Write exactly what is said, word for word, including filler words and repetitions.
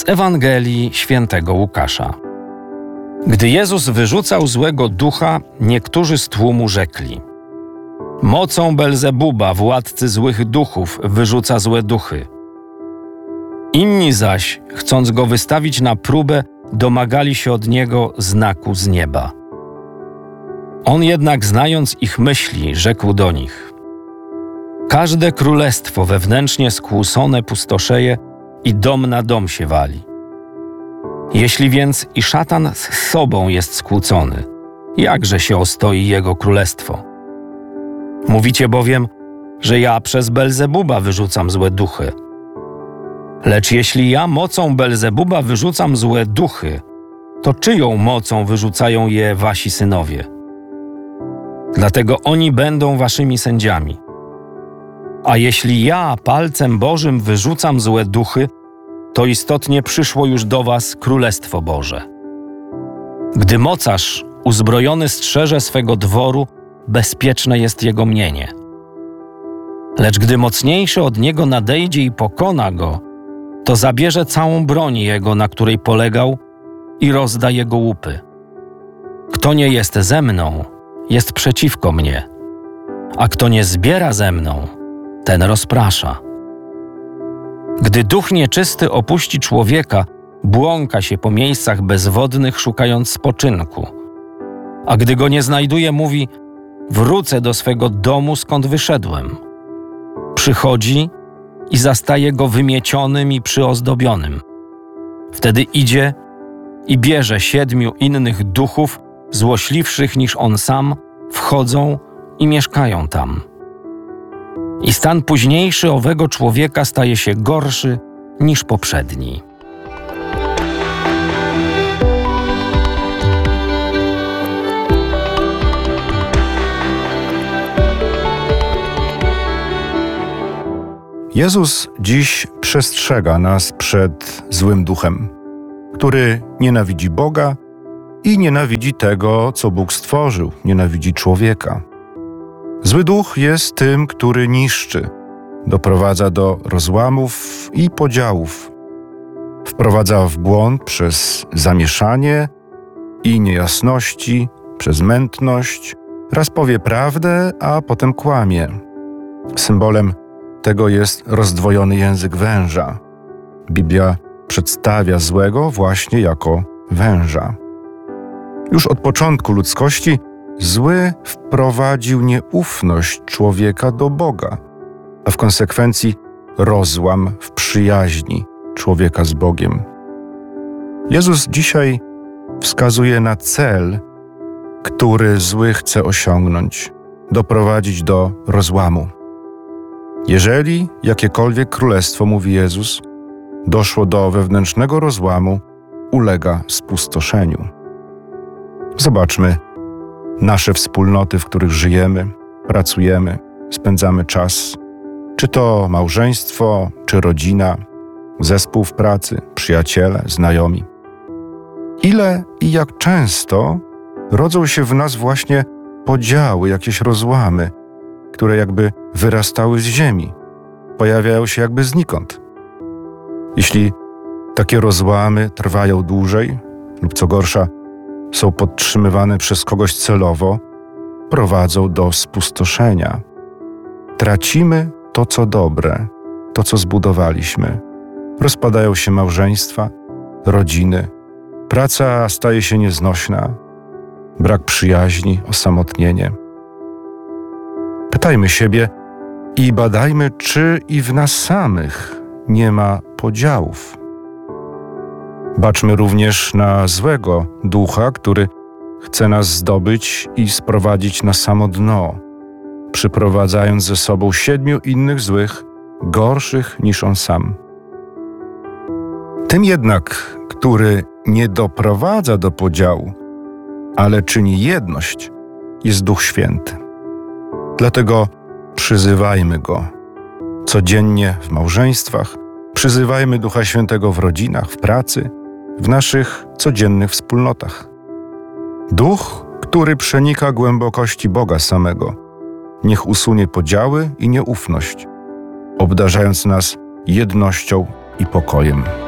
Z Ewangelii Świętego Łukasza. Gdy Jezus wyrzucał złego ducha, niektórzy z tłumu rzekli: mocą Belzebuba, władcy złych duchów, wyrzuca złe duchy. Inni zaś, chcąc go wystawić na próbę, domagali się od niego znaku z nieba. On jednak, znając ich myśli, rzekł do nich: każde królestwo wewnętrznie skłócone pustoszeje i dom na dom się wali. Jeśli więc i szatan z sobą jest skłócony, jakże się ostoi jego królestwo? Mówicie bowiem, że ja przez Belzebuba wyrzucam złe duchy. Lecz jeśli ja mocą Belzebuba wyrzucam złe duchy, to czyją mocą wyrzucają je wasi synowie? Dlatego oni będą waszymi sędziami. A jeśli ja palcem Bożym wyrzucam złe duchy, to istotnie przyszło już do was Królestwo Boże. Gdy mocarz uzbrojony strzeże swego dworu, bezpieczne jest jego mienie. Lecz gdy mocniejszy od niego nadejdzie i pokona go, to zabierze całą broń jego, na której polegał, i rozda jego łupy. Kto nie jest ze mną, jest przeciwko mnie, a kto nie zbiera ze mną, ten rozprasza. Gdy duch nieczysty opuści człowieka, błąka się po miejscach bezwodnych, szukając spoczynku. A gdy go nie znajduje, mówi: wrócę do swego domu, skąd wyszedłem. Przychodzi i zastaje go wymiecionym i przyozdobionym. Wtedy idzie i bierze siedmiu innych duchów, złośliwszych niż on sam, wchodzą i mieszkają tam. I stan późniejszy owego człowieka staje się gorszy niż poprzedni. Jezus dziś przestrzega nas przed złym duchem, który nienawidzi Boga i nienawidzi tego, co Bóg stworzył, nienawidzi człowieka. Zły duch jest tym, który niszczy, doprowadza do rozłamów i podziałów. Wprowadza w błąd przez zamieszanie i niejasności, przez mętność. Raz powie prawdę, a potem kłamie. Symbolem tego jest rozdwojony język węża. Biblia przedstawia złego właśnie jako węża. Już od początku ludzkości zły wprowadził nieufność człowieka do Boga, a w konsekwencji rozłam w przyjaźni człowieka z Bogiem. Jezus dzisiaj wskazuje na cel, który zły chce osiągnąć, doprowadzić do rozłamu. Jeżeli jakiekolwiek królestwo, mówi Jezus, doszło do wewnętrznego rozłamu, ulega spustoszeniu. Zobaczmy nasze wspólnoty, w których żyjemy, pracujemy, spędzamy czas. Czy to małżeństwo, czy rodzina, zespół w pracy, przyjaciele, znajomi. Ile i jak często rodzą się w nas właśnie podziały, jakieś rozłamy, które jakby wyrastały z ziemi, pojawiają się jakby znikąd. Jeśli takie rozłamy trwają dłużej lub co gorsza, są podtrzymywane przez kogoś celowo, prowadzą do spustoszenia. Tracimy to, co dobre, to, co zbudowaliśmy. Rozpadają się małżeństwa, rodziny, praca staje się nieznośna, brak przyjaźni, osamotnienie. Pytajmy siebie i badajmy, czy i w nas samych nie ma podziałów. Baczmy również na złego ducha, który chce nas zdobyć i sprowadzić na samo dno, przyprowadzając ze sobą siedmiu innych złych, gorszych niż on sam. Tym jednak, który nie doprowadza do podziału, ale czyni jedność, jest Duch Święty. Dlatego przyzywajmy Go codziennie w małżeństwach, przyzywajmy Ducha Świętego w rodzinach, w pracy, w naszych codziennych wspólnotach. Duch, który przenika głębokości Boga samego, niech usunie podziały i nieufność, obdarzając nas jednością i pokojem.